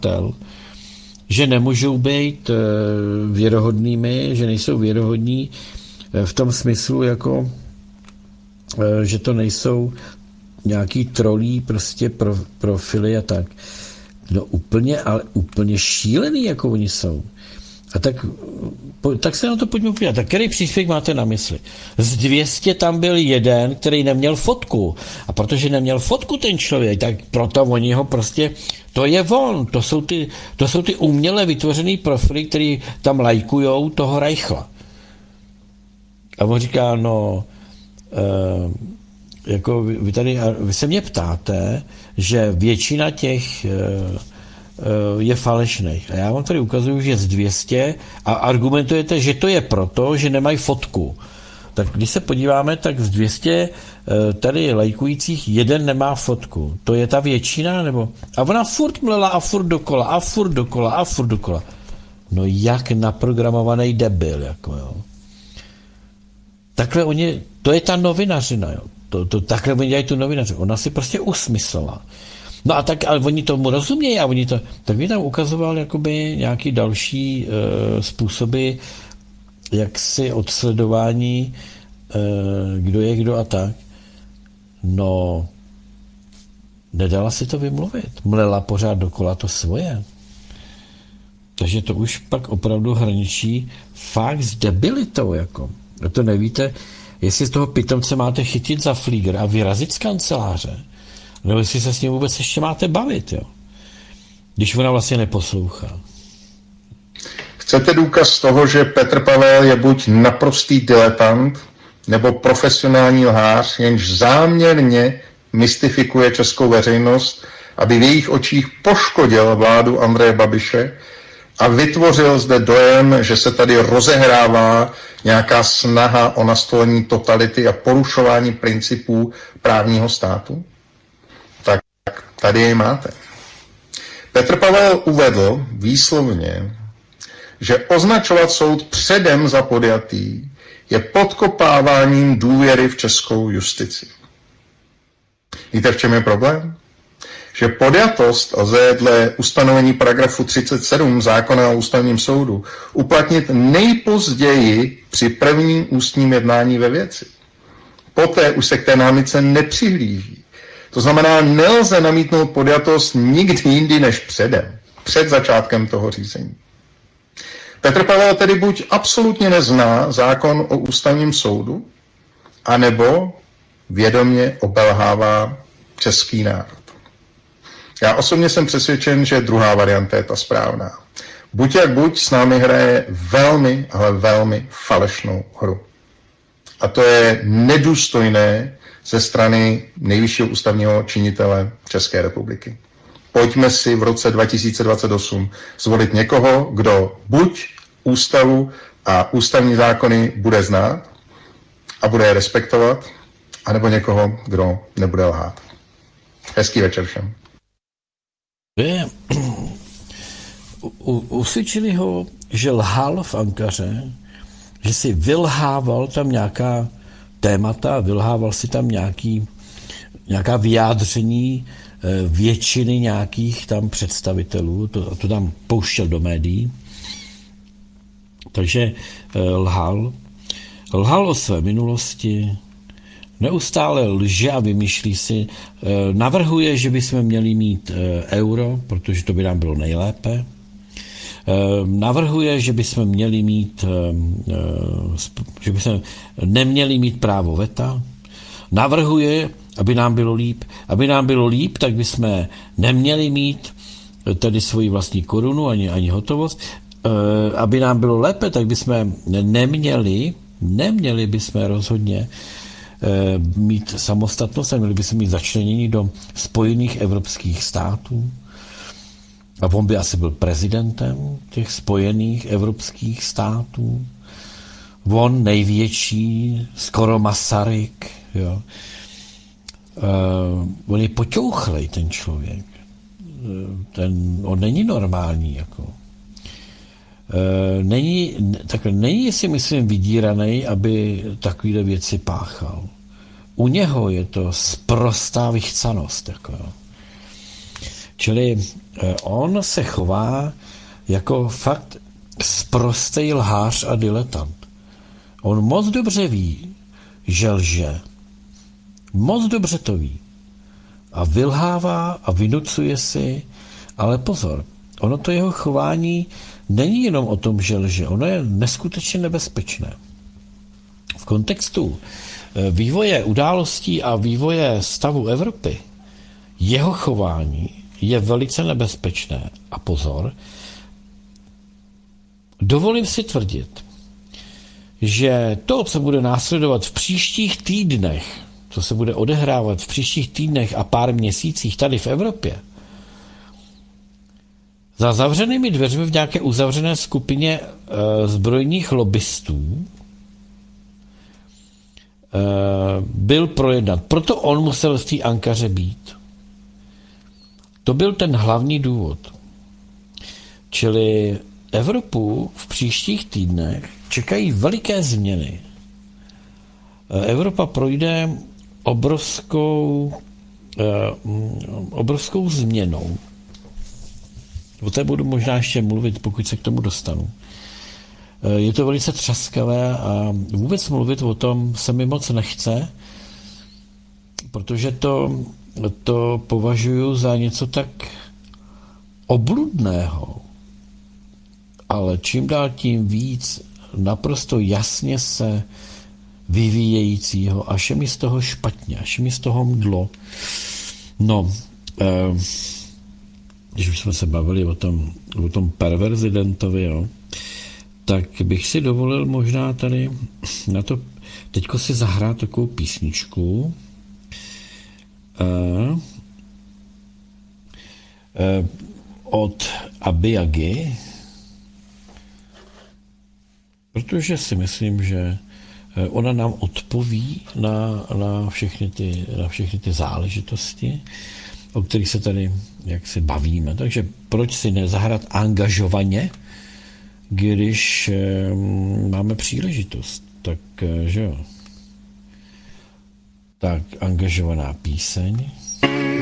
že nemůžou být věrohodnými, že nejsou věrohodní v tom smyslu, jako že to nejsou nějaký trolí prostě profily a tak. No úplně, ale úplně šílený, jako oni jsou. A tak se na to pojďme podívat. Tak který příspěvek máte na mysli? Z 200 tam byl jeden, který neměl fotku. A protože neměl fotku ten člověk, tak proto oni ho prostě, to je on. To jsou ty uměle vytvořený profily, který tam lajkujou toho Reichla. A on říká, no, jako vy se mě ptáte, že většina těch je falešných. A já vám tady ukazuju, že z 200 a argumentujete, že to je proto, že nemají fotku. Tak když se podíváme, tak z 200 tady lajkujících jeden nemá fotku. To je ta většina? Nebo? A ona furt mlela a furt dokola, a furt dokola, a furt dokola. No jak naprogramovaný debil, jako jo. Takhle to je ta novinařina, jo. Takhle oni dělají tu novinařinu. Ona si prostě usmyslela. No a tak, ale oni tomu rozumějí a tak mi tam ukazoval jakoby nějaký další způsoby jaksi odsledování, kdo je kdo a tak. No, nedala si to vymluvit. Mlela pořád dokola to svoje. Takže to už pak opravdu hraničí fakt s debilitou, jako. A to nevíte, jestli z toho pitomce máte chytit za flíger a vyrazit z kanceláře, nebo jestli se s ním vůbec ještě máte bavit, jo? Když ona vlastně neposlouchá. Chcete důkaz toho, že Petr Pavel je buď naprostý diletant, nebo profesionální lhář, jenž záměrně mystifikuje českou veřejnost, aby v jejich očích poškodil vládu Andreje Babiše a vytvořil zde dojem, že se tady rozehrává nějaká snaha o nastolení totality a porušování principů právního státu? Tak tady jej máte. Petr Pavel uvedl výslovně, že označovat soud předem za podjatý je podkopáváním důvěry v českou justici. Víte, v čem je problém? Že podjatost lze dle ustanovení paragrafu 37 zákona o ústavním soudu uplatnit nejpozději při prvním ústním jednání ve věci. Poté už se k té námitce nepřihlíží. To znamená, nelze namítnout podjatost nikdy jindy než předem, před začátkem toho řízení. Petr Pavel tedy buď absolutně nezná zákon o ústavním soudu, anebo vědomě obelhává český národ. Já osobně jsem přesvědčen, že druhá varianta je ta správná. Buď jak buď s námi hraje velmi, ale velmi falešnou hru. A to je nedůstojné ze strany nejvyššího ústavního činitele České republiky. Pojďme si v roce 2028 zvolit někoho, kdo buď ústavu a ústavní zákony bude znát a bude je respektovat, anebo někoho, kdo nebude lhát. Hezký večer všem. Usvědčili ho, že lhal v Ankaře, že si vylhával tam nějaká témata, vylhával si tam nějaká vyjádření většiny nějakých tam představitelů, to tam pouštěl do médií. Takže lhal o své minulosti, neustále lže a vymýšlí si, navrhuje, že bychom měli mít euro, protože to by nám bylo nejlépe. Navrhuje, že bychom měli mít, že bychom neměli mít právo veta. Navrhuje, aby nám bylo líp. Aby nám bylo líp, tak bychom neměli mít tedy svoji vlastní korunu, ani hotovost. Aby nám bylo lépe, tak bychom neměli bychom rozhodně mít samostatnost a měli bychom mít začlenění do Spojených evropských států. A on by asi byl prezidentem těch Spojených evropských států. On největší, skoro Masaryk. Jo. On je poťouchlej, ten člověk. On není normální. Jako. Není si myslím vydíraný, aby takovýhle věci páchal. U něho je to sprostá vychcanost. Jako. Čili on se chová jako fakt sprostej lhář a diletant. On moc dobře ví, že lže. Moc dobře to ví. A vylhává a vynucuje si, ale pozor, ono to jeho chování není jenom o tom, že lže, ono je neskutečně nebezpečné. V kontextu vývoje událostí a vývoje stavu Evropy jeho chování je velice nebezpečné. A pozor, dovolím si tvrdit, že to, co bude následovat v příštích týdnech, co se bude odehrávat v příštích týdnech a pár měsících tady v Evropě, za zavřenými dveřmi v nějaké uzavřené skupině zbrojních lobbystů byl projednat. Proto on musel v té Ankaře být. To byl ten hlavní důvod. Čili Evropu v příštích týdnech čekají veliké změny. Evropa projde obrovskou změnou. O té budu možná ještě mluvit, pokud se k tomu dostanu. Je to velice třaskavé a vůbec mluvit o tom se mi moc nechce, protože to považuji za něco tak obludného, ale čím dál tím víc naprosto jasně se vyvíjejícího, až je mi z toho špatně, až je mi z toho mdlo. No, když už jsme se bavili o tom perverzidentovi, jo, tak bych si dovolil možná tady na to teďko si zahrát takovou písničku. Od Abiyagy, protože si myslím, že ona nám odpoví na všechny ty záležitosti, o kterých se tady jaksi bavíme. Takže proč si nezahrát angažovaně, když máme příležitost? Tak, že jo. Tak, angažovaná píseň.